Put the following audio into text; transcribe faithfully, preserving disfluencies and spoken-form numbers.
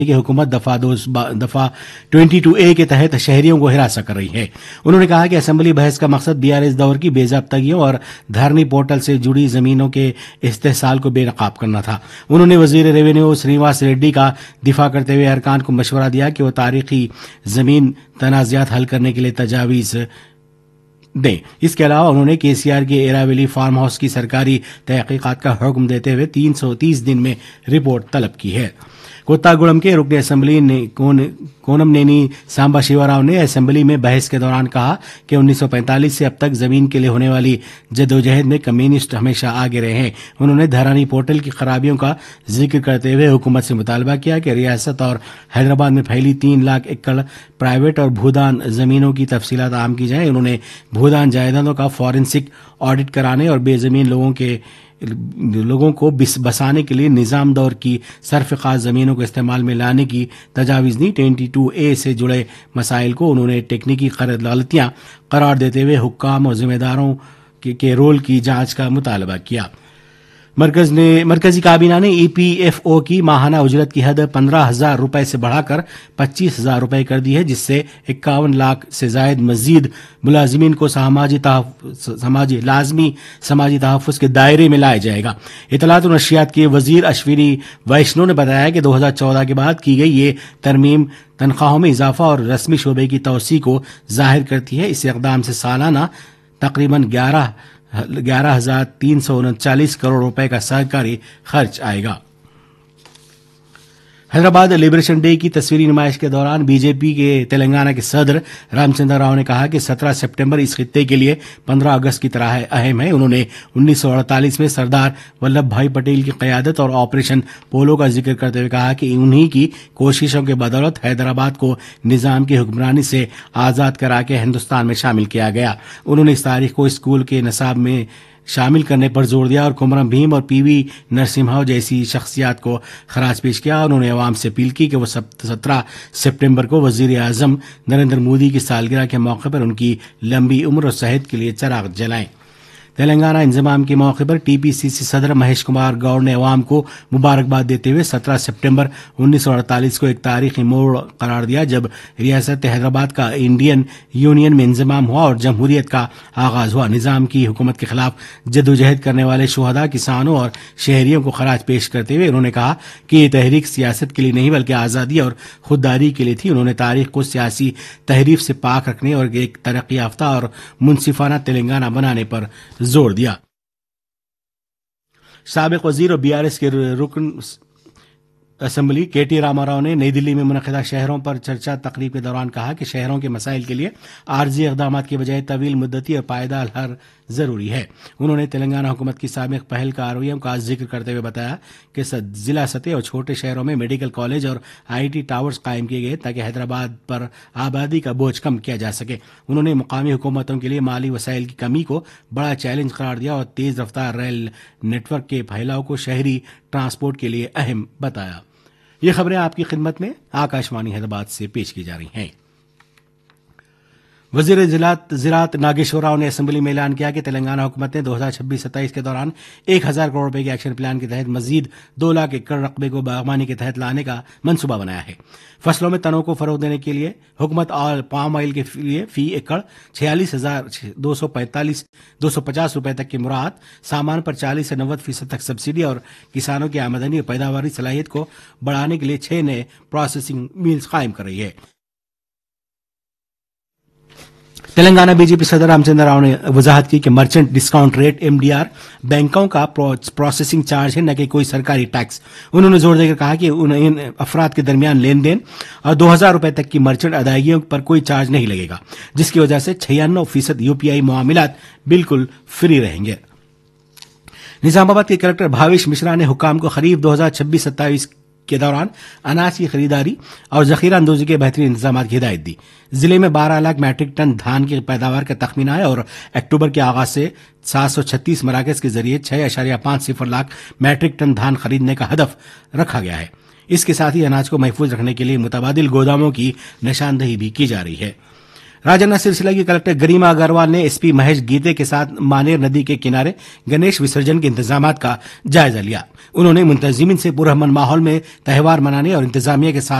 کہ حکومت دفعہ دفعہ بائیس اے کے تحت شہریوں کو ہراساں کر رہی ہے۔ انہوں نے کہا کہ اسمبلی بحث کا مقصد بی آر ایس دور کی بے ضابطگیوں اور دھرنی پورٹل سے جڑی زمینوں کے استحصال کو بے نقاب کرنا تھا۔ انہوں نے وزیر ریونیو سرینواس ریڈی کا دفاع کرتے ہوئے ارکان کو مشورہ دیا کہ وہ تاریخی زمین تنازعات حل کرنے کے لیے تجاویز دیں۔ اس کے علاوہ انہوں نے کے سی آر کے ایراویلی فارم ہاؤس کی سرکاری تحقیقات کا حکم دیتے ہوئے تین سو تیس دن میں رپورٹ طلب کی ہے۔ کوتا گوڑم کے رکن اسمبلی کونم نینی سامبا شیوا راؤ نے اسمبلی میں بحث کے دوران کہا کہ انیس سو پینتالیس سے اب تک زمین کے لیے ہونے والی جدوجہد میں کمیونسٹ ہمیشہ آگے رہے ہیں۔ انہوں نے دھرانی پورٹل کی خرابیوں کا ذکر کرتے ہوئے حکومت سے مطالبہ کیا کہ ریاست اور حیدرآباد میں پھیلی تین لاکھ ایکڑ پرائیویٹ اور بھودان زمینوں کی تفصیلات عام کی جائیں۔ انہوں نے بھودان جائیدادوں کا فورینسک آڈٹ کرانے اور بے زمین لوگوں کے لوگوں کو بسانے کے لیے نظام دور کی سرفراز زمینوں کو استعمال میں لانے کی تجاویز دی۔ بائیس اے سے جڑے مسائل کو انہوں نے تکنیکی غلطیاں قرار دیتے ہوئے حکام اور ذمہ داروں کے رول کی جانچ کا مطالبہ کیا۔ مرکز نے مرکزی کابینہ نے ای پی ایف او کی ماہانہ اجرت کی حد پندرہ ہزار روپے سے بڑھا کر پچیس ہزار روپے کر دی ہے، جس سے اکاون لاکھ سے زائد مزید ملازمین کو سماجی سماجی لازمی سماجی تحفظ کے دائرے میں لایا جائے گا۔ اطلاعات و نشریات کے وزیر اشونی ویشنو نے بتایا کہ دو ہزار چودہ کے بعد کی گئی یہ ترمیم تنخواہوں میں اضافہ اور رسمی شعبے کی توسیع کو ظاہر کرتی ہے۔ اس اقدام سے سالانہ تقریباً گیارہ گیارہ ہزار تین سو انچالیس کروڑ روپے کا سرکاری خرچ آئے گا۔ حیدرآباد لبریشن ڈے کی تصویری نمائش کے دوران بی جے پی کے تلنگانہ کے صدر رام چندر راؤ نے کہا کہ سترہ سپٹمبر اس خطے کے لیے پندرہ اگست کی طرح اہم ہے۔ انہوں نے انیس سو اڑتالیس میں سردار ولبھ بھائی پٹیل کی قیادت اور آپریشن پولو کا ذکر کرتے ہوئے کہا کہ انہی کی کوششوں کے بدولت حیدرآباد کو نظام کی حکمرانی سے آزاد کرا کے ہندوستان میں شامل کیا گیا۔ انہوں نے اس تاریخ کو اسکول کے نصاب میں شامل کرنے پر زور دیا اور کمرم بھیم اور پی وی نرسمہا جیسی شخصیات کو خراج پیش کیا۔ انہوں نے عوام سے اپیل کی کہ وہ سترہ سپٹمبر کو وزیر اعظم نریندر مودی کی سالگرہ کے موقع پر ان کی لمبی عمر اور صحت کے لیے چراغ جلائیں۔ تلنگانہ انضمام کے موقع پر ٹی پی سی سی صدر مہیش کمار گوڑ نے عوام کو مبارکباد دیتے ہوئے سترہ سپٹمبر انیس سو اڑتالیس کو ایک تاریخی موڑ قرار دیا جب ریاست حیدرآباد کا انڈین یونین میں انضمام ہوا اور جمہوریت کا آغاز ہوا۔ نظام کی حکومت کے خلاف جدوجہد کرنے والے شہداء، کسانوں اور شہریوں کو خراج پیش کرتے ہوئے انہوں نے کہا کہ یہ تحریک سیاست کے لیے نہیں بلکہ آزادی اور خودداری کے لیے تھی۔ انہوں نے تاریخ کو سیاسی تحریف سے پاک رکھنے اور ایک ترقی یافتہ اور منصفانہ تلنگانہ بنانے پر زور دیا۔ سابق وزیر اور بی آر ایس کے رکن اسمبلی کے ٹی راما راؤ نے نئی دلی میں منعقدہ شہروں پر چرچا تقریب کے دوران کہا کہ شہروں کے مسائل کے لیے عارضی اقدامات کی بجائے طویل مدتی اور پائیدار حل ضروری ہے۔ انہوں نے تلنگانہ حکومت کی سابق پہل کاروائیوں کا ذکر کرتے ہوئے بتایا کہ ضلع سطح اور چھوٹے شہروں میں میڈیکل کالج اور آئی ٹی ٹاورز قائم کیے گئے تاکہ حیدرآباد پر آبادی کا بوجھ کم کیا جا سکے۔ انہوں نے مقامی حکومتوں کے لیے مالی وسائل کی کمی کو بڑا چیلنج قرار دیا اور تیز رفتار ریل نیٹ ورک کے پھیلاؤ کو شہری ٹرانسپورٹ کے لیے اہم بتایا۔ یہ خبریں آپ کی خدمت میں آکاشوانی حیدرآباد سے پیش کی جا رہی ہیں۔ وزیر زراعت ناگیشور راؤ نے اسمبلی میں اعلان کیا کہ تلنگانہ حکومت نے دو ہزار چھبیس ستائیس کے دوران ایک ہزار کروڑ روپے کے ایکشن پلان کے تحت مزید دو لاکھ ایکڑ رقبے کو باغبانی کے تحت لانے کا منصوبہ بنایا ہے۔ فصلوں میں تنوع کو فروغ دینے کے لیے حکومت پام آئل کے لیے فی ایکڑ چھیالیس ہزار دو سو پینتالیس دو سو پچاس روپے تک کی مراعات، سامان پر چالیس سے نوے فیصد تک سبسڈی اور کسانوں کی آمدنی اور پیداواری صلاحیت کو بڑھانے کے لیے چھ نئے پروسیسنگ میلز قائم کر رہی ہے۔ تلنگانہ بی جے پی صدر رام چندر راؤ نے وضاحت کی کہ merchant discount rate M D R بینکوں کا پروسیسنگ چارج ہے، نہ کہ کوئی سرکاری ٹیکس۔ انہوں نے زور دے کر کہا کہ ان افراد کے درمیان لین دین اور دو ہزار روپے تک کی مرچنٹ ادائیگیوں پر کوئی چارج نہیں لگے گا، جس کی وجہ سے چھیانوے فیصد یو پی آئی معاملات بالکل فری رہیں گے۔ نظام آباد کے کلکٹر بھاویش مشرا نے حکام کو خریف دو ہزار چھبیس ستائیس کے دوران اناج کی خریداری اور ذخیرہ اندوزی کے بہترین انتظامات کی ہدایت دی۔ ضلع میں بارہ لاکھ میٹرک ٹن دھان کی پیداوار کا تخمینہ ہے اور اکتوبر کے آغاز سے سات سو چھتیس مراکز کے ذریعے چھ اشاریہ پانچ صفر لاکھ میٹرک ٹن دھان خریدنے کا ہدف رکھا گیا ہے۔ اس کے ساتھ ہی اناج کو محفوظ رکھنے کے لیے متبادل گوداموں کی نشاندہی بھی کی جا رہی ہے۔ राजन्ना सिलसिला की कलेक्टर गरिमा अग्रवाल ने एसपी महेश गीते के साथ मानेर नदी के किनारे गणेश विसर्जन के इंतजामात का जायजा लिया। उन्होंने मुंतजिमीन से पुरअमन माहौल में त्यौहार मनाने और इंतजामिया के साथ